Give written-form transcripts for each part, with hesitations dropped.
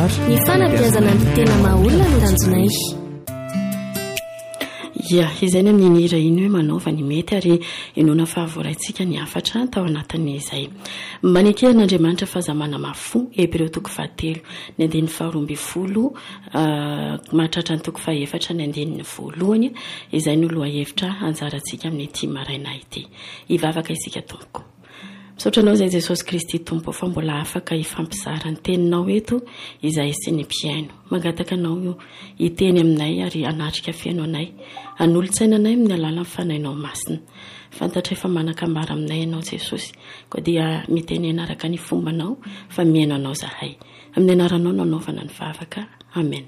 maro ny fanabeazana ny tena mahaolona no tanjonay. ia izay ny amin'ny nira iny hoe manaova ny mety ary inona fahavoraintsika ny afatra tao anatin'izay manekehan'Andriamanitra fahazamana mafo Hebreo 3:7 ny 2:12 mahatratra ny 3:4 ny 2:1 izay no lohahevitra anjarantsika amin'ny ity maraina ity. Ivavaka isika tompoko. Misaotranao zay Jesosy Kristy tompo fa mbola afaka hifampizara ny teninao eto izay sy ny mpiaino. Mangataka anao hiteny aminay ary anatrika fiaino anay. Anolo-tsaina anay amin'ny alalan'ny fanainao masina. Fantatra efa manakambara aminay ianao Jesosy. Koa dia miteny anaraka ny fombanao fa miaino anao zahay. Amin'ny anaranao nanaovana ny vavaka. Amen.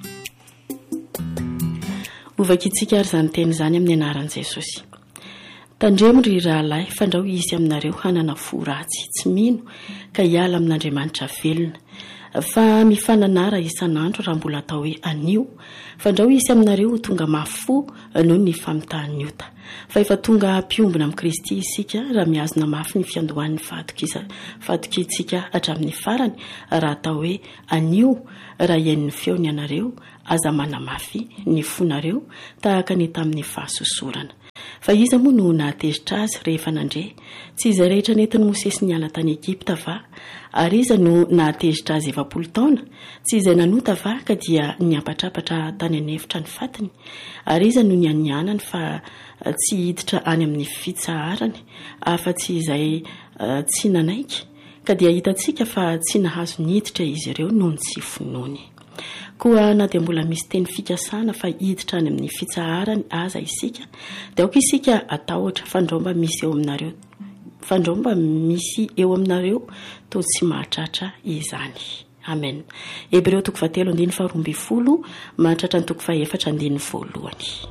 Ovakitsika ary zany teny zany amin'ny anaran'i Jesosy. Tandremo ry rahalahy fandrao isy aminareo hanana fo ratsy tsy mino ka hiala amin'Andriamanitra velona fa mifananara isan'andro raha mbola atao hoe anio fandrao isy aminareo tonga mafo noho ny famitahany ota fa efa tonga mpiombona amin'ny Kristy isika raha miazona mafy ny fiandohan'ny fadokitsika hatramin'ny farany raha atao hoe anio raha iain'ny feony anareo aza manamafy ny fonareo tahaka ny tamin'ny fahasosorana. Fa iza moa no nahatezitra azy rehefa nandre tsy izay rehetra nentin'ny Mosesy niala tany Egipta va ary iza no nahatezitra azy 20 taona tsy izay nanota va ka dia niapatrapatra tany anefitra ny fatiny ary iza no nianianany fa tsy hiditra any amin'ny fitsaharany afa-tsy izay tsy nanaiky ka dia hitantsika fa tsy nahazo niditra izy ireo noho ny tsy fonony. Koa na dia mbola misy teny fikasana fa hiditra any amin'ny fitsaharany aza isika dia aoka isika atahotra fandraomba misy eo aminareo toa tsy mahatratra izany. Amen. Hebreo 3:7 mahatratra ny 4:1.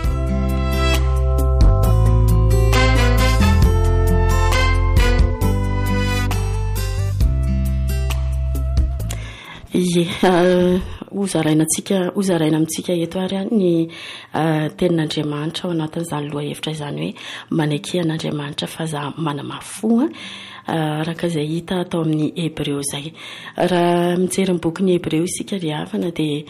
Uzaraina amintsika eto ary ny tenin'Andriamanitra ao anatin'izany lohahevitra izany hoe manekehan'Andriamanitra fahazamana mafo araka izay hita tao amin'ny Hebreo zay. Raha mijery ny bokin'ny Hebreo isika ry havana dia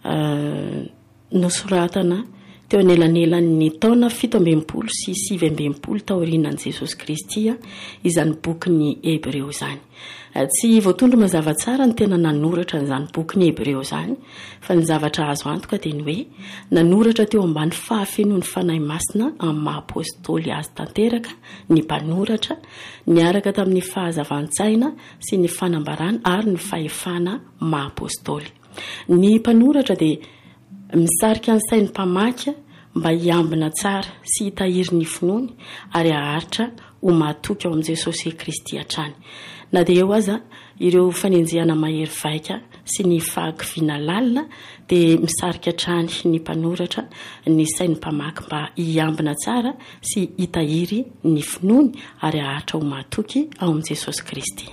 nosoratana teo anelanelan'ny taona 17 sy 19 taorianan'i Jesosy Kristy izany bokin'ny Hebreo zany. Tsy voatondro mazava tsara ny tena nanoratra n'izany bokin'ny Hebreo zany fa ny zavatra azo antoka dia ny hoe nanoratra teo ambany fahafenoan'ny fanahy masina amin'ny maha-apôstôly azy tanteraka ny mpanoratra niaraka tamin'ny fahazavan-tsaina sy ny fanambarana ary ny fahefana maha-apôstôly. Ny mpanoratra dia misarika ny sain'ny mpamaky mba hiambina tsara sy hitahiry ny finoany ary haharitra ho mahatoky ao amin'i Jesosy Kristy hatrany. Na dia eo aza ireo fanenjehana mahery vaika sy ny fahakiviana lalina dia misarika hatrany ny mpanoratra ny sain'ny mpamaky mba hiambina tsara sy hitahiry ny finoany ary haharitra ho mahatoky ao amin'i Jesosy Kristy.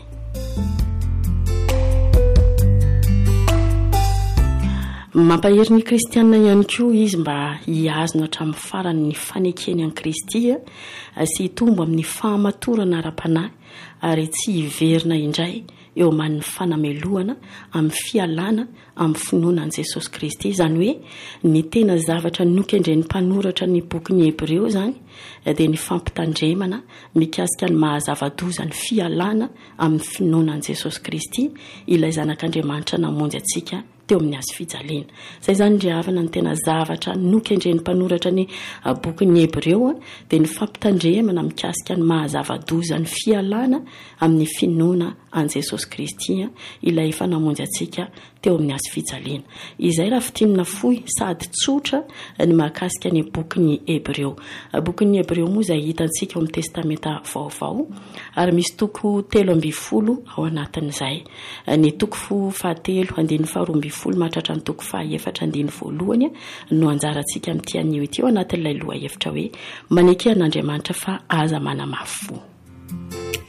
Mampahery ny kristianina ihany koa izy mba hiazona hatramin'ny farany ny fanekeny an'i Kristy sy hitombo amin'ny fahamatorana ara-panahy ary tsy hiverina indray eo amin'ny fanamelohana amin'ny fialana amin'ny finoana an'i Jesosy Kristy. Izany hoe ny tena zavatra nokendren'ny mpanoratra ny bokin'ny Hebreo zany dia ny fampitandremana mikasika ny mahazava-doza ny fialana amin'ny finoana an'i Jesosy Kristy ilay zanak'Andriamanitra namonjy antsika teo amin'ny azo fijaliana. Zay zany ry havana ny tena zavatra nokendren'ny mpanoratra ny bokin'ny Hebreo dia ny fampitandremana mikasika ny mahazava-doza ny fialana amin'ny finoana an'i Jesosy Kristy ilay efa namonjy antsika teo amin'ny azo fijaliana. Izay raha fitinina fohy sady tsotra ny mahakasika ny bokin'ny Hebreo. Bokin'ny Hebreo moa izay hitantsika ao amin'ny testamenta vaovao ary misy toko 12 ao anatin'izay. Ny toko 7:12 mahatratra ny toko 4:1 no anjarantsika amin'ity anio ity ao anatin'ilay lohahevitra hoe manekehan'Andriamanitra fa aza manamafy fo.